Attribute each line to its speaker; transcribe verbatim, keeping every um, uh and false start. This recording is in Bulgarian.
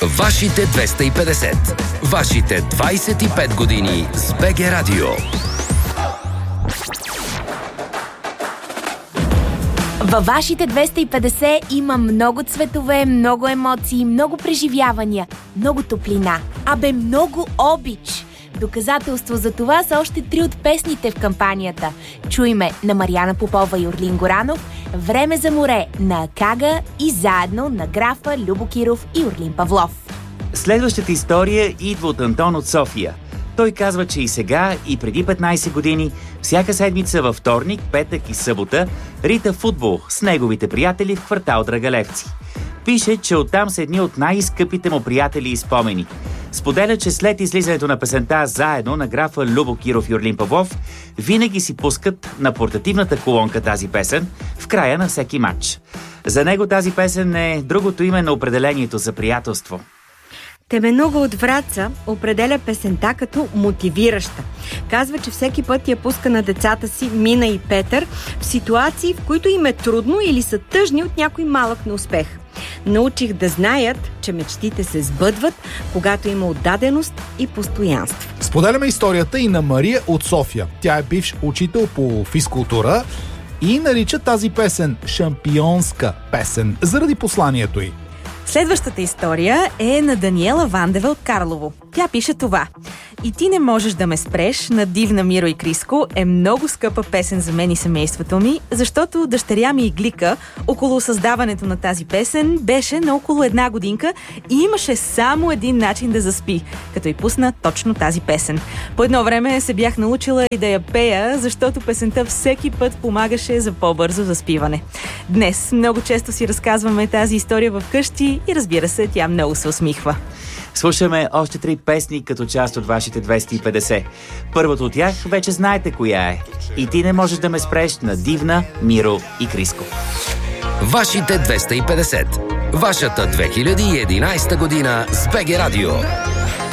Speaker 1: Вашите двеста и петдесет. Вашите двайсет и пет години с БГ Радио.
Speaker 2: Във вашите двеста и петдесет има много цветове, много емоции, много преживявания, много топлина, абе много обич. Доказателство за това са още три от песните в кампанията. Чуйме на Мариана Попова и Орлин Горанов, Време за море на Акага и Заедно на Графа, Любо Киров и Орлин Павлов.
Speaker 3: Следващата история идва от Антон от София. Той казва, че и сега, и преди петнайсет години, всяка седмица във вторник, петък и събота рита футбол с неговите приятели в квартал Драгалевци. Пише, че оттам са едни от най-скъпите му приятели и спомени. Споделя, че след излизането на песента Заедно на Графа, Любо Киров и Орлин Павлов, винаги си пускат на портативната колонка тази песен в края на всеки матч. За него тази песен е другото име на определението за приятелство.
Speaker 4: Теменуга от Враца определя песента като мотивираща. Казва, че всеки път я пуска на децата си, Мина и Петър, в ситуации, в които им е трудно или са тъжни от някой малък неуспех. Научих да знаят, че мечтите се сбъдват, когато има отдаденост и постоянство.
Speaker 5: Споделяме историята и на Мария от София. Тя е бивш учител по физкултура и нарича тази песен шампионска песен заради посланието й.
Speaker 6: Следващата история е на Даниела Вандева от Карлово. Тя пише това: "И ти не можеш да ме спреш" на Дивна, Миро и Криско е много скъпа песен за мен и семейството ми, защото дъщеря ми Иглика около създаването на тази песен беше на около една годинка и имаше само един начин да заспи, като й пусна точно тази песен. По едно време се бях научила и да я пея, защото песента всеки път помагаше за по-бързо заспиване. Днес много често си разказваме тази история в къщи и разбира се, тя много се усмихва.
Speaker 3: Слушаме още три песни като част от вашите двеста и петдесет. Първата от тях вече знаете коя е. "И ти не можеш да ме спреш" на Дивна, Миро и Криско.
Speaker 1: Вашите двеста и петдесет. Вашата две хиляди и единайсета година с БГ Радио.